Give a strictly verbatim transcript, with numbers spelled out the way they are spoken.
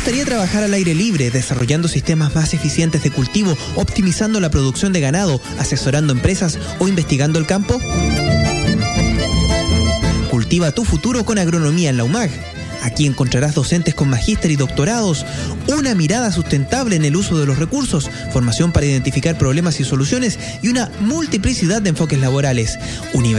gustaría trabajar al aire libre, desarrollando sistemas más eficientes de cultivo, optimizando la producción de ganado, asesorando empresas o investigando el campo? Cultiva tu futuro con agronomía en la U M A G. Aquí encontrarás docentes con magíster y doctorados, una mirada sustentable en el uso de los recursos, formación para identificar problemas y soluciones y una multiplicidad de enfoques laborales. Universidad